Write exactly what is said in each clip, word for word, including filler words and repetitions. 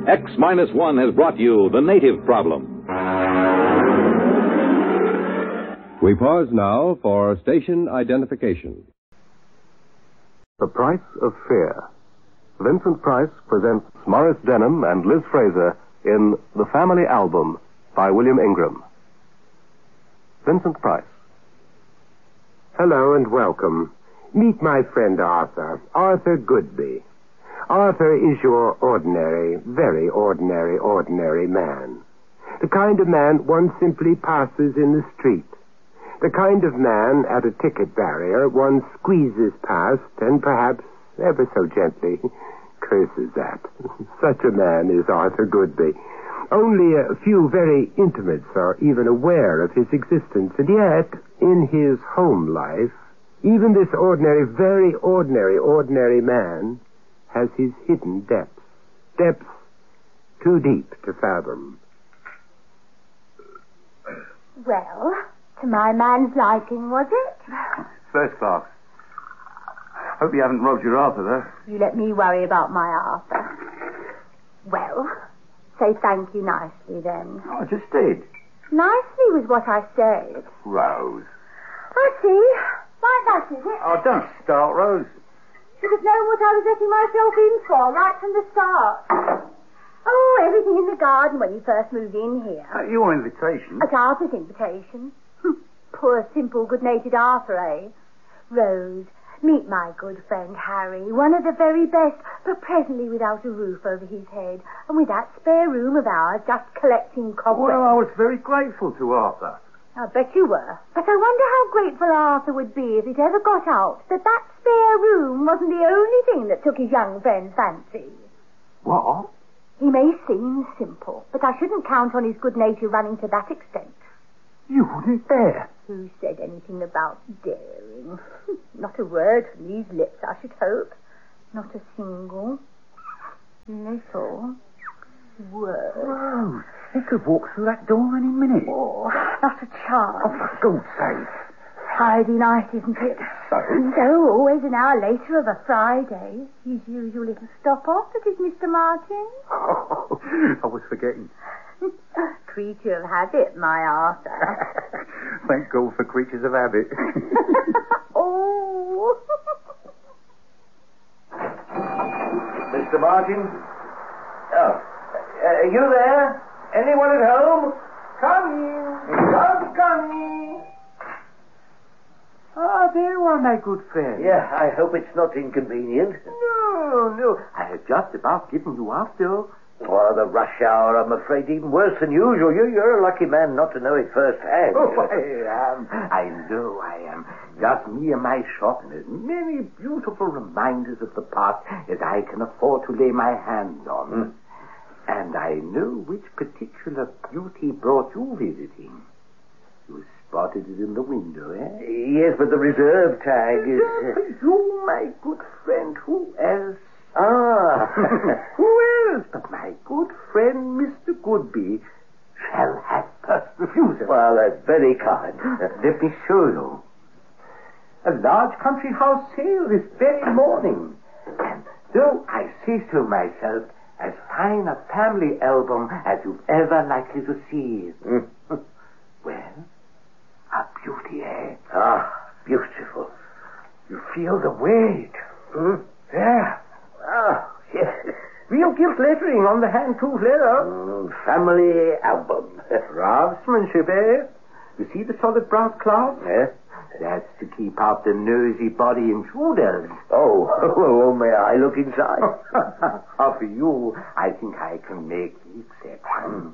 X minus one has brought you The Native Problem. We pause now for station identification. The Price of Fear. Vincent Price presents Morris Denham and Liz Fraser in The Family Album by William Ingram. Vincent Price. Hello and welcome. Meet my friend Arthur, Arthur Goodby. Arthur is your ordinary, very ordinary, ordinary man. The kind of man one simply passes in the street. The kind of man at a ticket barrier one squeezes past and perhaps ever so gently curses at. Such a man is Arthur Goodby. Only a few very intimates are even aware of his existence, and yet, in his home life, even this ordinary, very ordinary, ordinary man has his hidden depths. Depths too deep to fathom. Well, to my man's liking, was it? First class. Hope you haven't robbed your Arthur, though. You let me worry about my Arthur. Well, say thank you nicely, then. Oh, I just did. Nicely was what I said. Rose. I see. Like that, is it? Oh, don't start, Rose. Should have known what I was letting myself in for right from the start. Oh, everything in the garden when you first moved in here. Uh, your invitation. At Arthur's invitation. Poor, simple, good-natured Arthur, eh? Rose, meet my good friend Harry, one of the very best, but presently without a roof over his head, and with that spare room of ours just collecting cobwebs. Well, I was very grateful to Arthur. I bet you were. But I wonder how grateful Arthur would be if it ever got out that that spare room wasn't the only thing that took his young friend's fancy. What? He may seem simple, but I shouldn't count on his good nature running to that extent. You wouldn't dare. Who said anything about daring? Not a word from these lips, I should hope. Not a single little word. Rose, he could walk through that door any minute. Oh, not a chance. Oh, for God's sake. Friday night, isn't it? So? So, always an hour later of a Friday. His usual little stop-off, that is Mister Martin. Oh, I was forgetting. Creature of habit, my Arthur. Thank God for creatures of habit. Oh. Mister Martin? Oh. Uh, are you there? Anyone at home? Come in. Come, come in. Ah, there you are, my good friend. Yeah, I hope it's not inconvenient. No, no. I had just about given you up, though. Oh, the rush hour, I'm afraid, even worse than usual. You, you're a lucky man not to know it firsthand. Oh, I am. I know I am. Just me and my shop, and as many beautiful reminders of the past as I can afford to lay my hands on. Mm. And I know which particular beauty brought you visiting. You spotted it in the window, eh? Yes, but the reserve tag is... Uh... For you, my good friend, who else? Ah. Who else but my good friend, Mister Goodby, shall have first refusal? Well, that's very kind. Let me show you. A large country house sale this very morning. And so I say to myself, as fine a family album as you've ever likely to see. Mm. Well, a beauty, eh? Ah, beautiful. You feel the weight. Mm. There. Ah, yes. Real gilt lettering on the hand-tooled leather. Mm, family album. Craftsmanship, eh? You see the solid brass cloth? Yes. That's to keep out the nosy body intruders. Oh, oh, may I look inside? Oh, for you, I think I can make the exception.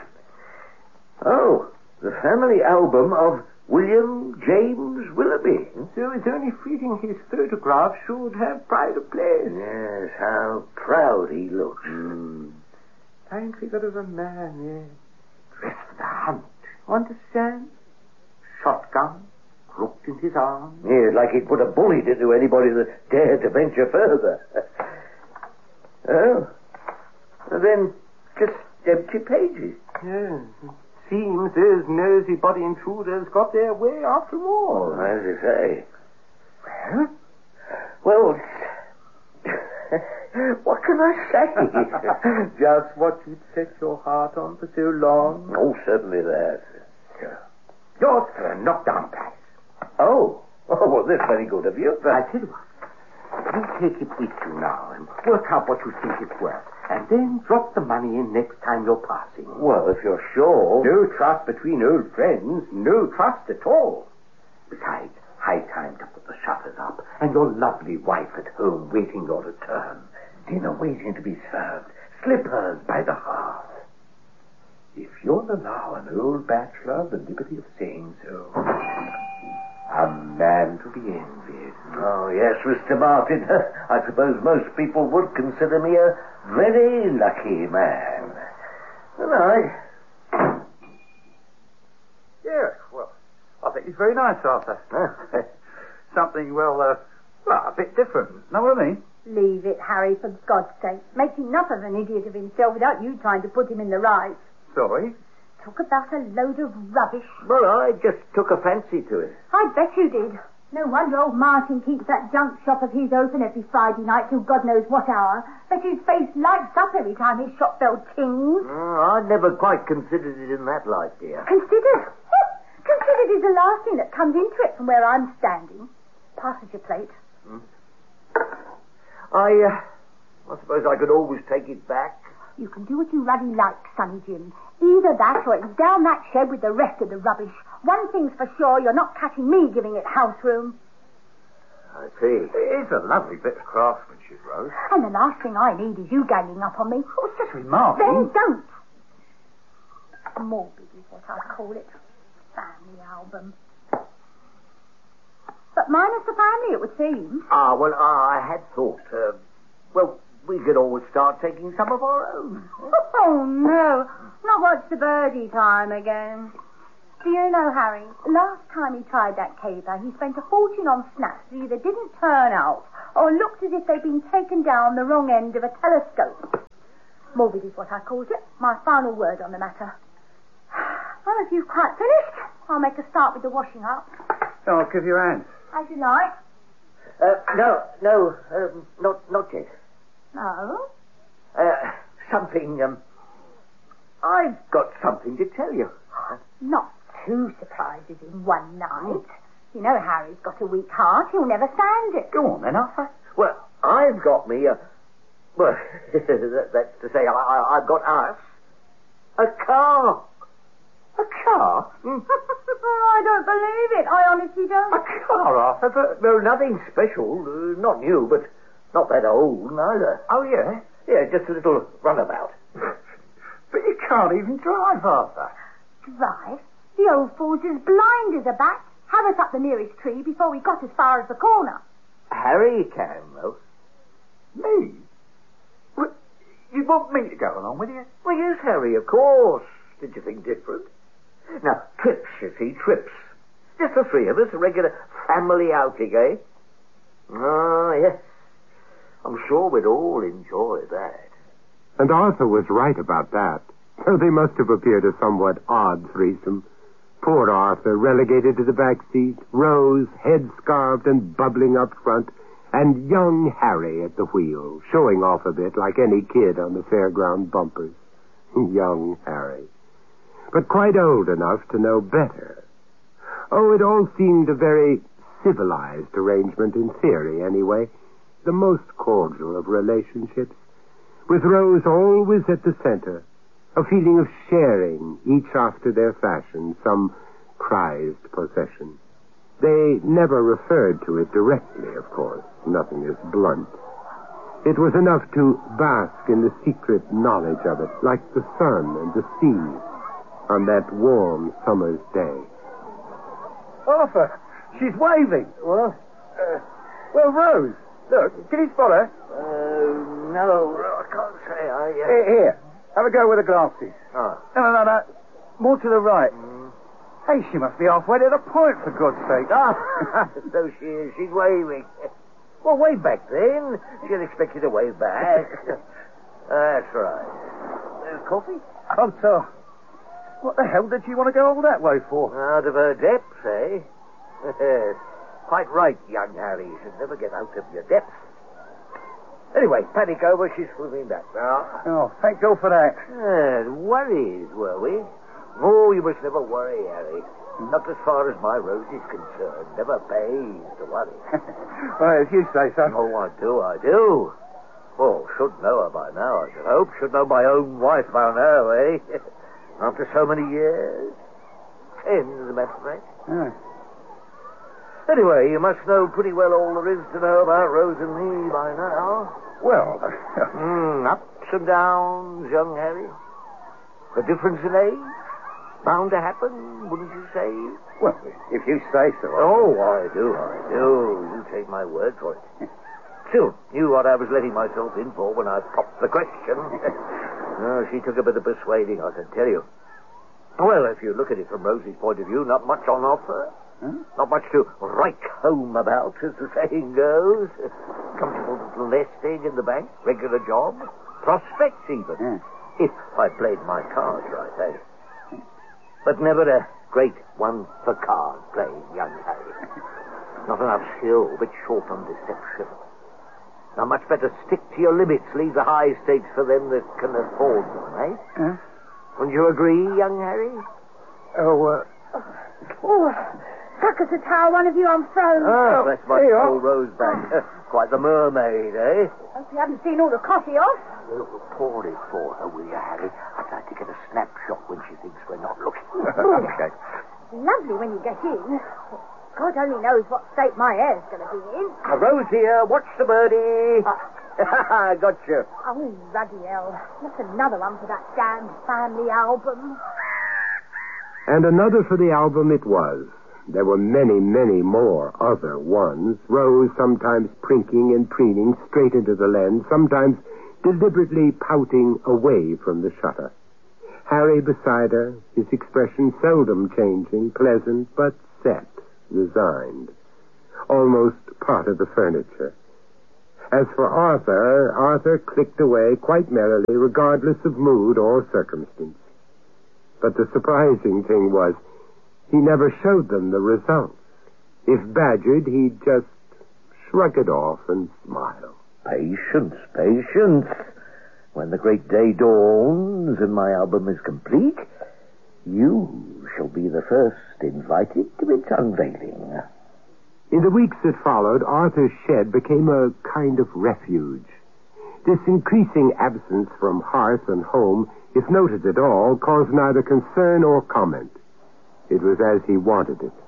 Oh, the family album of William James Willoughby. So it's only fitting his photograph should have pride of place. Yes, how proud he looks. Mm. Fine figure of a man, eh? Dressed for the hunt. Understand? Shotgun, crooked in his arm. Yes, like he'd put a bullet into anybody that dared to venture further. Oh, and then just empty pages. Yes. Seems those nosy body intruders got their way after all. As you say. Well? Well, What can I say? Just what you'd set your heart on for so long. Oh, certainly that. Yours for a knockdown price. Oh. Oh, well, that's very good of you. I tell you what. You take it with you now and work out what you think it's worth. And then drop the money in next time you're passing. Well, if you're sure. No trust between old friends. No trust at all. Besides, high time to put the shutters up. And your lovely wife at home waiting your return. Dinner waiting to be served. Slippers by the hearth. If you'll allow an old bachelor the liberty of saying so, a man to be envied. Oh, yes, Mister Martin. I suppose most people would consider me a very lucky man. Good night. Yes, well, I think it's very nice, Arthur. Something, well, uh, well, a bit different. Know what I mean? Leave it, Harry, for God's sake. Makes enough of an idiot of himself without you trying to put him in the right. Sorry? Talk about a load of rubbish. Well, I just took a fancy to it. I bet you did. No wonder old Martin keeps that junk shop of his open every Friday night till God knows what hour. Bet his face lights up every time his shop bell tings. Oh, I never quite considered it in that light, dear. Considered? Considered is the last thing that comes into it from where I'm standing. Pass us your plate. Hmm? I, uh, I suppose I could always take it back. You can do what you ruddy like, Sonny Jim. Either that or it's down that shed with the rest of the rubbish. One thing's for sure, you're not catching me giving it house room. I see. It's a lovely bit of craftsmanship, Rose. And the last thing I need is you ganging up on me. Oh, it's just remarkable. Then don't. Morbid is what I call it. Family album. But minus the family, it would seem. Ah, well, I had thought, uh, well, we could always start taking some of our own. Oh, no. Not watch the birdie time again. Do you know, Harry, last time he tried that caper, he spent a fortune on snaps that either didn't turn out or looked as if they'd been taken down the wrong end of a telescope. Morbid is what I called it. My final word on the matter. Well, if you've quite finished, I'll make a start with the washing up. Oh, I'll give you a hand. As you like. Uh, no, no, um, not, not yet. No? Uh, something, um, I've got something to tell you. Not two surprises in one night. You know Harry's got a weak heart. He'll never stand it. Go on then, Arthur. Well, I've got me a, well, that, that's to say, I, I, I've got us a car. A car? I don't believe it. I honestly don't. A car, Arthur, but no, nothing special. Uh, not new, but not that old neither. Oh, yeah? Yeah, just a little runabout. But you can't even drive, Arthur. Drive? The old fool's as blind as a bat. Have us up the nearest tree before we got as far as the corner. Harry can, though. Me? Well, you want me to go along with you? Well, yes, Harry, of course. Did you think different? Now, trips, you see, trips. Just the three of us, a regular family outing, eh? Ah, yes. I'm sure we'd all enjoy that. And Arthur was right about that. Though they must have appeared a somewhat odd threesome. Poor Arthur, relegated to the back seat, Rose, head-scarved and bubbling up front, and young Harry at the wheel, showing off a bit like any kid on the fairground bumpers. Young Harry. But quite old enough to know better. Oh, it all seemed a very civilized arrangement in theory, anyway. The most cordial of relationships, with Rose always at the center, a feeling of sharing, each after their fashion, some prized possession. They never referred to it directly, of course. Nothing is blunt. It was enough to bask in the secret knowledge of it, like the sun and the sea on that warm summer's day. Arthur, she's waving. What? Uh, well, Rose, look, can you spot her? Uh, no, I can't say. I, uh... Here, here, have a go with the glasses. Oh. No, no, no, no. More to the right. Mm. Hey, she must be halfway to the point, for God's sake. Ah, so she is. She's waving. Well, wave back then. She'll expect you to wave back. That's right. Uh, coffee? Oh, so, what the hell did she want to go all that way for? Out of her depths, eh? Quite right, young Harry. You should never get out of your depths. Anyway, panic over, she's moving back now. Oh, thank God for that. Uh, worries, were we? Oh, you must never worry, Harry. Not as far as my Rose is concerned. Never pays to worry. Well, if you say so. Oh, I do, I do. Oh, should know her by now, I should hope. Should know my own wife by now, eh? After so many years. Ten, as a matter of fact. Yeah. Anyway, you must know pretty well all there is to know about Rose and me by now. Well, mm, ups and downs, young Harry. A difference in age. Bound to happen, wouldn't you say? well, if you say so. Oh, I do, I do. You take my word for it. Still, knew what I was letting myself in for when I popped the question. Oh, she took a bit of persuading, I can tell you. Well, if you look at it from Rosie's point of view, not much on offer. Huh? Not much to write home about, as the saying goes. Comfortable little nest egg in the bank, regular job, prospects even. Yeah. If I played my cards right, eh? But never a great one for card playing, young Harry. Not enough skill, a bit short on deception. Now, much better stick to your limits. Leave the high stakes for them that can afford them, eh? Huh? Wouldn't you agree, young Harry? Oh, uh... Oh, suck us a towel, one of you, I'm frozen. Ah, bless my here you soul, are. Rosebud. Quite the mermaid, eh? Hope you haven't seen all the coffee off. Well, pour it for her, will you, Harry? I'd like to get a snapshot when she thinks we're not looking. Okay. Lovely when you get in. God only knows what state my hair's going to be in. Uh, Rose here, watch the birdie. Got you. Oh, bloody hell. That's another one for that damned family album. And another for the album it was. There were many, many more other ones. Rose sometimes prinking and preening straight into the lens, sometimes deliberately pouting away from the shutter. Harry beside her, his expression seldom changing, pleasant but set, resigned. Almost part of the furniture. As for Arthur, Arthur clicked away quite merrily, regardless of mood or circumstance. But the surprising thing was, he never showed them the results. If badgered, he'd just shrug it off and smile. Patience, patience. When the great day dawns and my album is complete, you shall be the first invited to its unveiling. In the weeks that followed, Arthur's shed became a kind of refuge. This increasing absence from hearth and home, if noted at all, caused neither concern or comment. It was as he wanted it.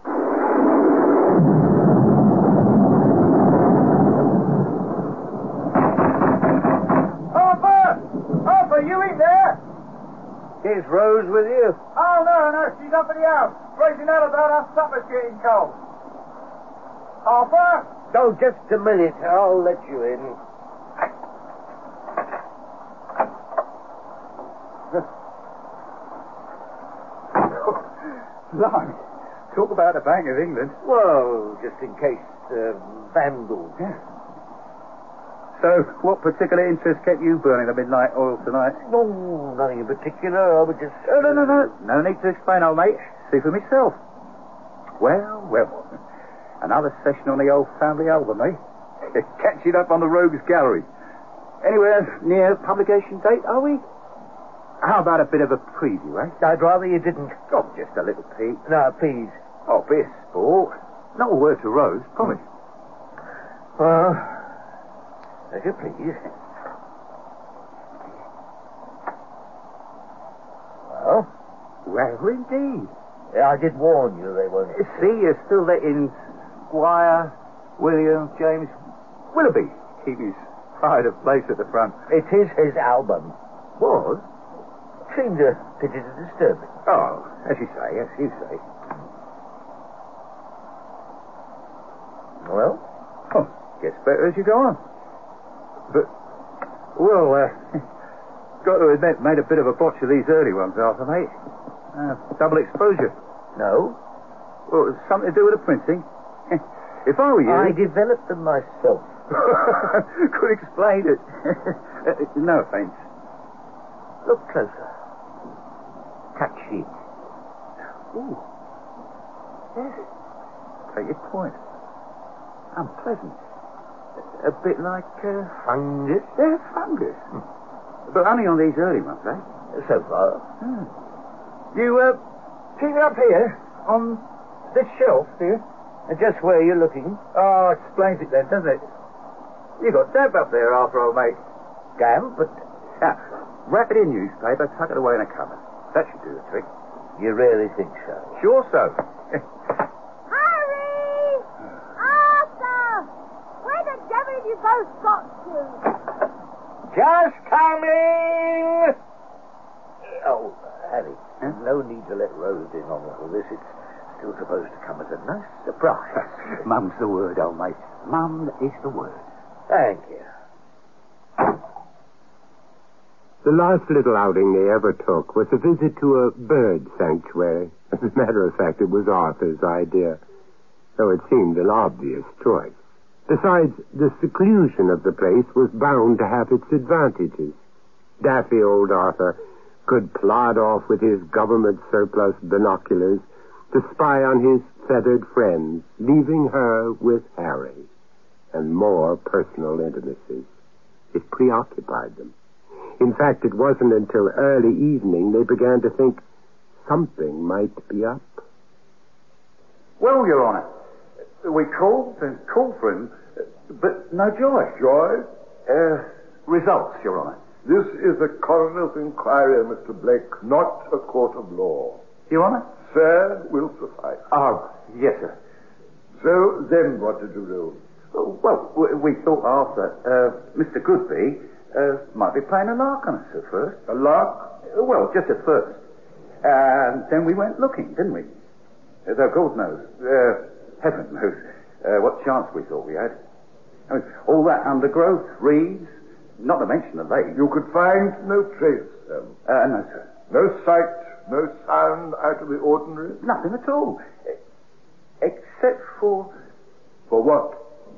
Harper! Harper, you in there? Is Rose with you? Oh, no, no, she's up at the house. Raising out about our supper's getting cold. Harper? Oh, just a minute. I'll let you in. Blimey. Talk about the Bank of England. Well, just in case uh, vandals. Yeah. So, what particular interest kept you burning the midnight oil tonight? No, nothing in particular. I would just... Oh, no, no, no. No need to explain, old mate. See for myself. Well, well. Another session on the old family album, eh? Catching up on the Rogues Gallery. Anywhere near publication date, are we? How about a bit of a preview, eh? I'd rather you didn't. Oh, just a little peek. No, please. Oh, be a sport. Not a word to Rose, promise. Well, if you please. Well? Well, indeed. Yeah, I did warn you they weren't. See, you're still letting Squire, William, James, Willoughby keep his pride of place at the front. It is his album. Was? Seemed a pity to disturb it. Oh, as you say, as you say. Well? Oh, gets better as you go on. But, well, uh, got to admit, made a bit of a botch of these early ones, Arthur, mate. Uh, double exposure. No? Well, it's something to do with the printing. If I were you... I developed them myself. Could explain it. No offense. Look closer. Touch it. Ooh. Yes. Take your point. Unpleasant. A bit like uh, Fungus? yeah, fungus. But only on these early ones, eh? So far. Hmm. You, uh, keep it up here, on this shelf, do you? Just where you're looking. Oh, explains it then, doesn't it? You got damp up there, Arthur, old mate. Damp, but Now, wrap it in newspaper, tuck it away in a cupboard. That should do the trick. you really think so? Sure so. Harry! Arthur! Where the devil have you both got to? Just coming! Oh, Harry, Huh? no need to let Rose in on all this. It's still supposed to come as a nice surprise. Mum's the word, old mate. Mum is the word. Thank you. The last little outing they ever took was a visit to a bird sanctuary. As a matter of fact, it was Arthur's idea, though it seemed an obvious choice. Besides, the seclusion of the place was bound to have its advantages. Daffy old Arthur could plod off with his government surplus binoculars to spy on his feathered friends, leaving her with Harry and more personal intimacies. It preoccupied them. In fact, it wasn't until early evening they began to think something might be up. Well, Your Honour, we called and called for him, but no joy. Joy? Uh, results, Your Honour. This is a coroner's inquiry, Mister Blake, not a court of law. Your Honour? Sir will suffice. Oh, yes, sir. So then what did you do? Oh, well, we, we thought Arthur, uh, Mister Goodby, uh, might be playing a lark on us at first. A lark? Uh, Well, just at first. And then we went looking, didn't we? Uh, Though God knows, uh, heaven knows, uh, what chance we thought we had. I mean, all that undergrowth, reeds, not to mention the lake. You could find no trace, um, Uh, no, sir. no sight, no sound out of the ordinary? Nothing at all. Uh, Except for For what?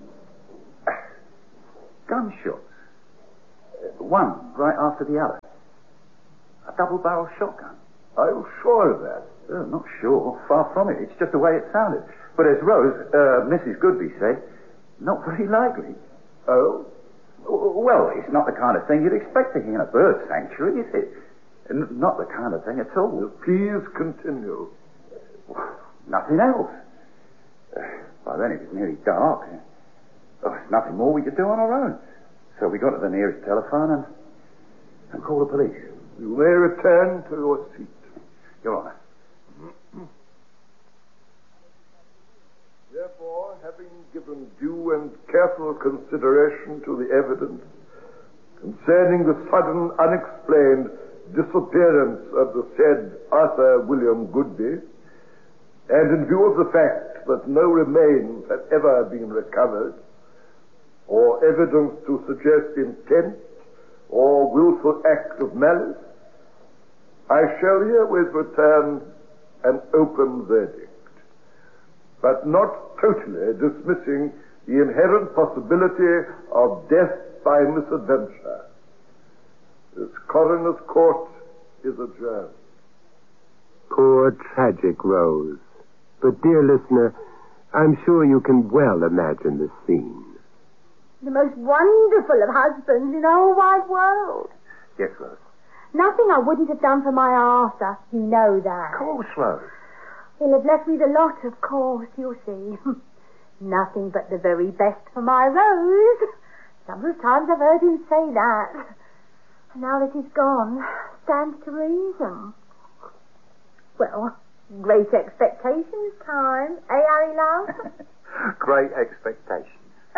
gunshots. Uh, One right after the other. A double-barrel shotgun. Are you sure of that? Oh, not sure. Far from it. It's just the way it sounded. But as Rose, uh, Missus Goodby said, not very likely. Oh? W- Well, it's not the kind of thing you'd expect to hear in a bird sanctuary, is it? N- not the kind of thing at all. Please continue. Nothing else. Uh, by then it was nearly dark. Oh, there's nothing more we could do on our own. So we got to the nearest telephone and, and called the police. You may return to your seat. Your Honour. Therefore, having given due and careful consideration to the evidence concerning the sudden, unexplained disappearance of the said Arthur William Goodby, and in view of the fact that no remains had ever been recovered, or evidence to suggest intent or willful act of malice, I shall herewith return an open verdict, but not totally dismissing the inherent possibility of death by misadventure. This coroner's court is adjourned. Poor, tragic Rose. But, dear listener, I'm sure you can well imagine the scene. The most wonderful of husbands in the whole wide world. Yes, Rose. Nothing I wouldn't have done for my Arthur. You know that. Of course, Rose. He'll have left me the lot, of course, you'll see. Nothing but the very best for my Rose. Several times I've heard him say that. And now that he's gone, stands to reason. Well, great expectations time. Eh, Harry, love? Great expectations.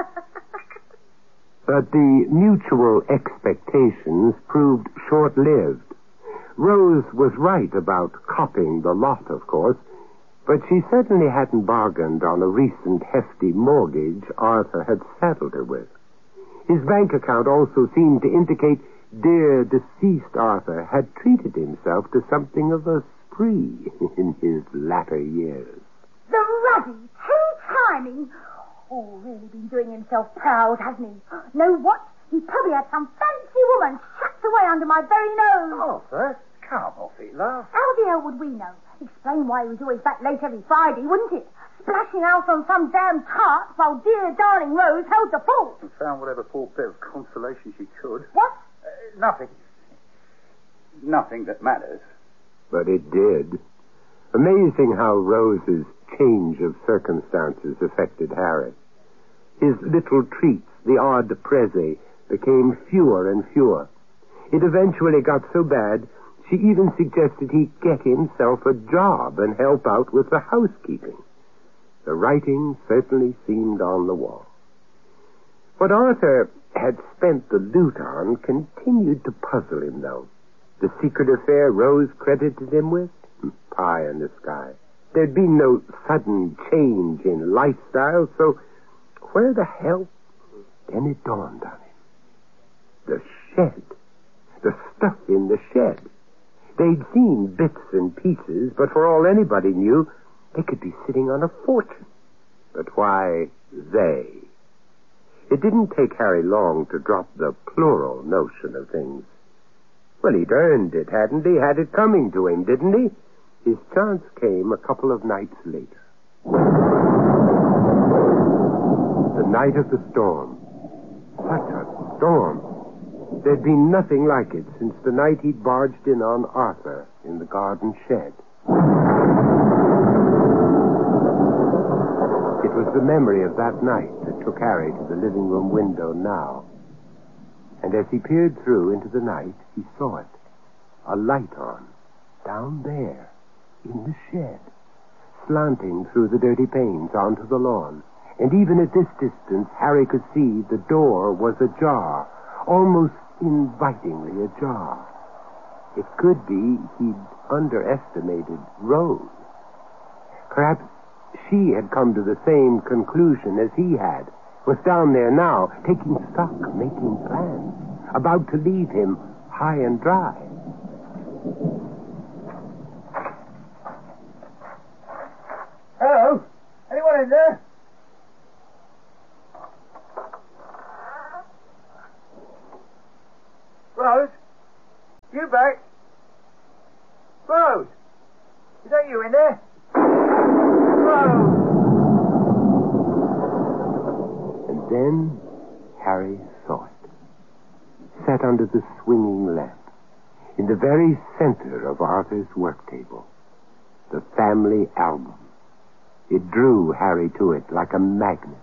But the mutual expectations proved short-lived. Rose was right about copping the lot, of course, but she certainly hadn't bargained on a recent hefty mortgage Arthur had saddled her with. His bank account also seemed to indicate dear deceased Arthur had treated himself to something of a spree in his latter years. The ruddy, two-timing... Oh, really been doing himself proud, hasn't he? Know what? He probably had some fancy woman shut away under my very nose. Arthur, come off it, love. How the hell would we know? Explain why he was always back late every Friday, wouldn't it? splashing out on some damn cart while dear darling Rose held the fort. And found whatever poor bit of consolation she could. What? Uh, nothing. Nothing that matters. But it did. Amazing how Rose's change of circumstances affected Harry. His little treats, the odd prese, became fewer and fewer. It eventually got so bad, she even suggested he get himself a job and help out with the housekeeping. The writing certainly seemed on the wall. What Arthur had spent the loot on continued to puzzle him, though. The secret affair Rose credited him with? Pie in the sky. There'd been no sudden change in lifestyle, so where the hell? Then it dawned on him. The shed. The stuff in the shed. They'd seen bits and pieces, but for all anybody knew, they could be sitting on a fortune. But why they? It didn't take Harry long to drop the plural notion of things. Well, he'd earned it, hadn't he? Had it coming to him, didn't he? His chance came a couple of nights later. The night of the storm. Such a storm. There'd been nothing like it since the night he'd barged in on Arthur in the garden shed. It was the memory of that night that took Harry to the living room window now. And as he peered through into the night, he saw it. A light on, down there, in the shed, slanting through the dirty panes onto the lawn. And even at this distance, Harry could see the door was ajar, almost invitingly ajar. It could be he'd underestimated Rose. Perhaps she had come to the same conclusion as he had, was down there now, taking stock, making plans, about to leave him high and dry. Hello? Anyone in there? Rose? You back? Rose? Is that you in there? Rose! And then Harry saw it. Sat under the swinging lamp, in the very center of Arthur's work table, the family album. It drew Harry to it like a magnet.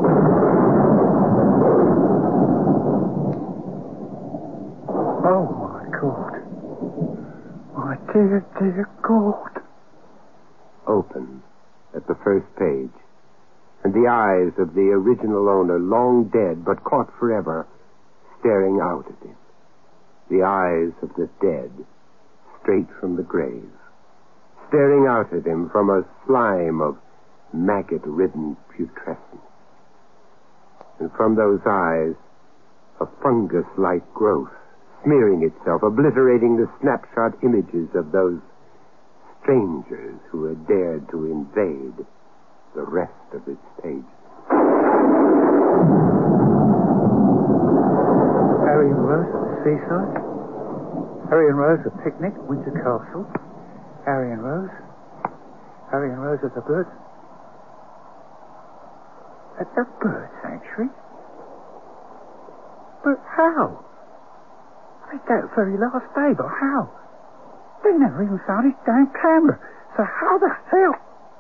Oh, my God. My dear, dear God. Open at the first page, and the eyes of the original owner, long dead but caught forever, staring out at him. The eyes of the dead, straight from the grave, staring out at him from a slime of maggot-ridden putrescence. And from those eyes, a fungus-like growth, smearing itself, obliterating the snapshot images of those strangers who had dared to invade the rest of its pages. Harry and Rose at the seaside. Harry and Rose at picnic, Windsor Castle. Harry and Rose. Harry and Rose at the bird. At the bird sanctuary? But how? I mean, that very last day, but how? They never even found his damn camera. So how the hell?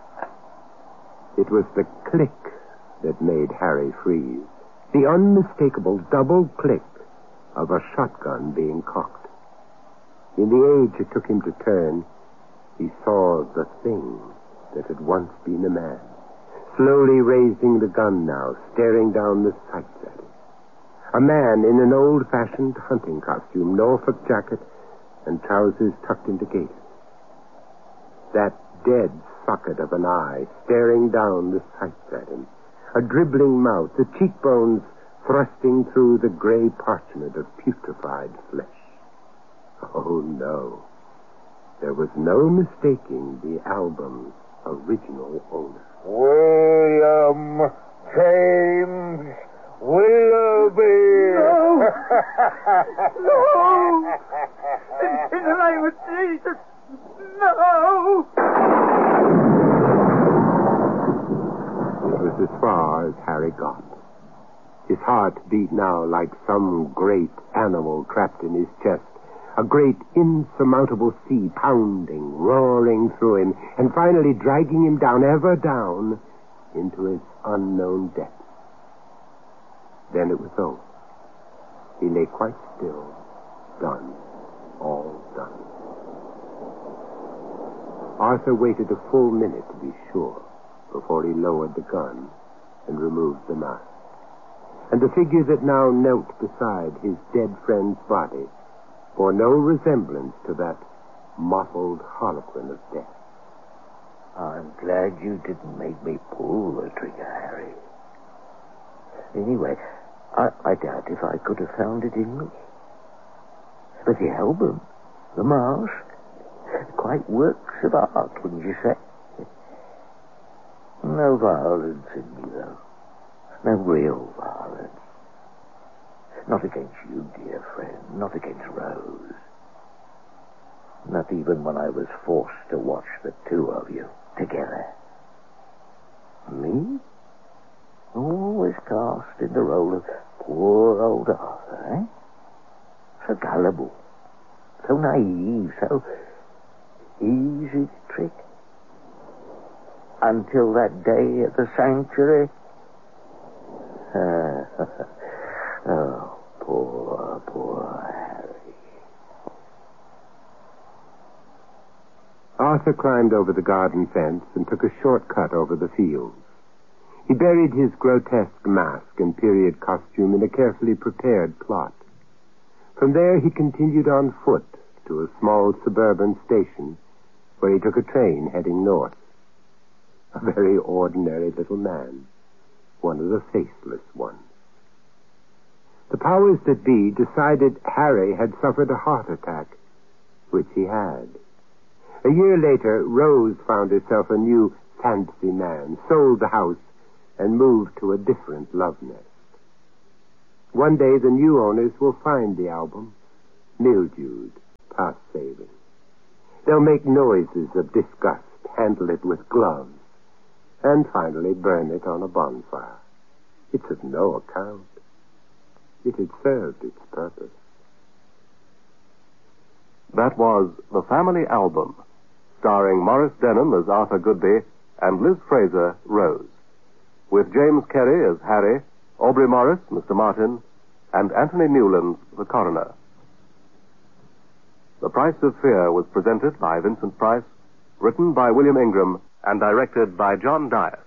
It was the click that made Harry freeze. The unmistakable double click of a shotgun being cocked. In the age it took him to turn, he saw the thing that had once been a man, slowly raising the gun now, staring down the sights at him. A man in an old-fashioned hunting costume, Norfolk jacket, and trousers tucked into gaiters. That dead socket of an eye staring down the sights at him. A dribbling mouth, the cheekbones thrusting through the gray parchment of putrefied flesh. Oh, no. There was no mistaking the album's original owner. William James Willoughby. No! No! In, in the name of Jesus, no! His heart beat now like some great animal trapped in his chest. A great insurmountable sea pounding, roaring through him, and finally dragging him down, ever down, into his unknown depths. Then it was over. He lay quite still, done, all done. Arthur waited a full minute to be sure before he lowered the gun and removed the mask. And the figure that now knelt beside his dead friend's body bore no resemblance to that mottled harlequin of death. I'm glad you didn't make me pull the trigger, Harry. Anyway, I, I doubt if I could have found it in me. But the album, the mask, quite works of art, wouldn't you say? No violence in me, though. No real violence. Not against you, dear friend. Not against Rose. Not even when I was forced to watch the two of you together. Me? Always cast in the role of poor old Arthur, eh? So gullible. So naive. So easy to trick. Until that day at the sanctuary. Oh, poor, poor Harry. Arthur climbed over the garden fence and took a short cut over the fields. He buried his grotesque mask and period costume in a carefully prepared plot. From there he continued on foot to a small suburban station where he took a train heading north. A very ordinary little man, one of the faceless ones. The powers that be decided Harry had suffered a heart attack, which he had. A year later, Rose found herself a new fancy man, sold the house, and moved to a different love nest. One day the new owners will find the album, mildewed, past saving. They'll make noises of disgust, handle it with gloves, and finally burn it on a bonfire. It's of no account. It had served its purpose. That was The Family Album, starring Maurice Denham as Arthur Goodby and Liz Fraser, Rose, with James Kerry as Harry, Aubrey Morris, Mister Martin, and Anthony Newland, the coroner. The Price of Fear was presented by Vincent Price, written by William Ingram, and directed by John Dias.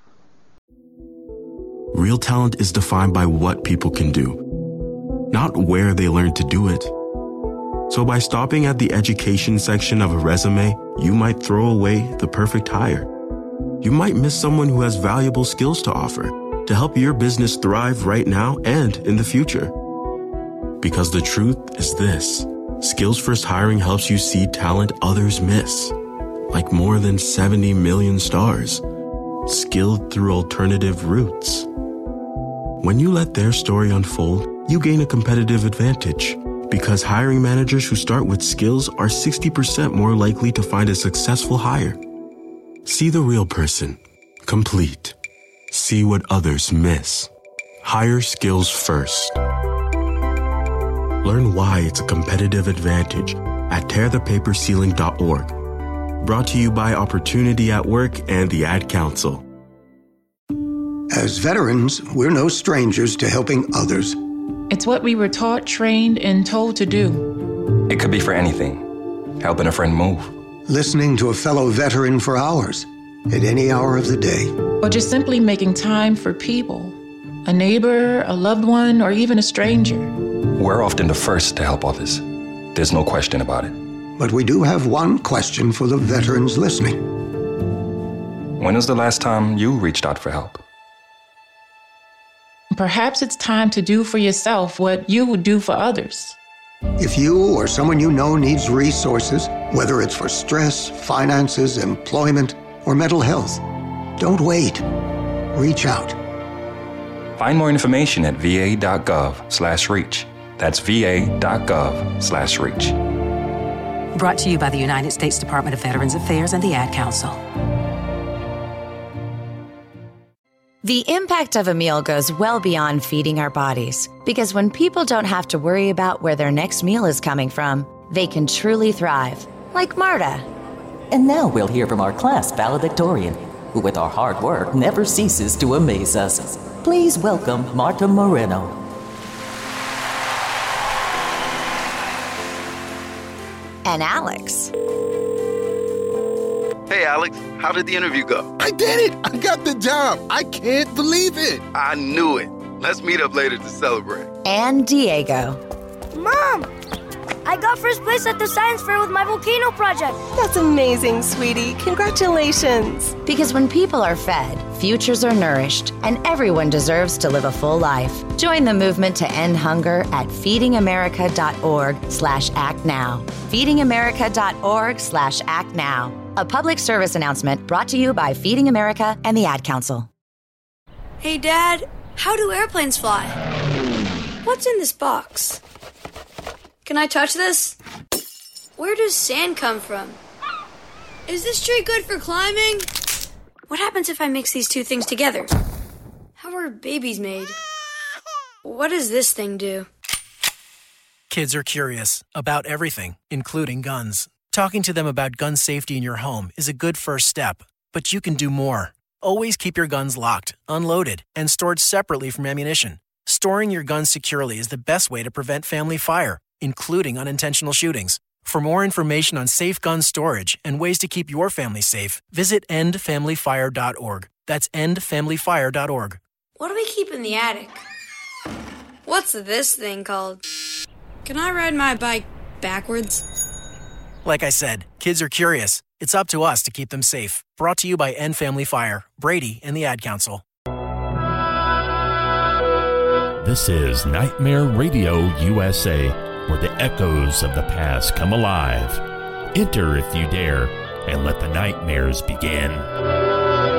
Real talent is defined by what people can do, not where they learn to do it. So by stopping at the education section of a resume, you might throw away the perfect hire. You might miss someone who has valuable skills to offer to help your business thrive right now and in the future. Because the truth is this: Skills First Hiring helps you see talent others miss, like more than seventy million stars, skilled through alternative routes. When you let their story unfold, you gain a competitive advantage, because hiring managers who start with skills are sixty percent more likely to find a successful hire. See the real person, complete. See what others miss. Hire skills first. Learn why it's a competitive advantage at tear the paper ceiling dot org. Brought to you by Opportunity at Work and the Ad Council. As veterans, we're no strangers to helping others. It's what we were taught, trained, and told to do. It could be for anything. Helping a friend move. Listening to a fellow veteran for hours, at any hour of the day. Or just simply making time for people. A neighbor, a loved one, or even a stranger. We're often the first to help others. There's no question about it. But we do have one question for the veterans listening. When was the last time you reached out for help? Perhaps it's time to do for yourself what you would do for others. If you or someone you know needs resources, whether it's for stress, finances, employment, or mental health, don't wait. Reach out. Find more information at va.gov slash reach. That's va.gov slash reach. Brought to you by the United States Department of Veterans Affairs and the Ad Council. The impact of a meal goes well beyond feeding our bodies, because when people don't have to worry about where their next meal is coming from, they can truly thrive, like Marta. And now we'll hear from our class valedictorian, who with our hard work never ceases to amaze us. Please welcome Marta Moreno. And Alex. Hey, Alex, how did the interview go? I did it! I got the job! I can't believe it! I knew it. Let's meet up later to celebrate. And Diego. Mom! I got first place at the science fair with my volcano project. That's amazing, sweetie. Congratulations. Because when people are fed, futures are nourished, and everyone deserves to live a full life. Join the movement to end hunger at feedingamerica.org slash act now. feedingamerica.org slash act now. A public service announcement brought to you by Feeding America and the Ad Council. Hey, Dad, how do airplanes fly? What's in this box? Can I touch this? Where does sand come from? Is this tree good for climbing? What happens if I mix these two things together? How are babies made? What does this thing do? Kids are curious about everything, including guns. Talking to them about gun safety in your home is a good first step, but you can do more. Always keep your guns locked, unloaded, and stored separately from ammunition. Storing your guns securely is the best way to prevent family fire, including unintentional shootings. For more information on safe gun storage and ways to keep your family safe, visit end family fire dot org. That's end family fire dot org. What do we keep in the attic? What's this thing called? Can I ride my bike backwards? Like I said, kids are curious. It's up to us to keep them safe. Brought to you by End Family Fire, Brady, and the Ad Council. This is Nightmare Radio U S A, where the echoes of the past come alive. Enter if you dare, and let the nightmares begin.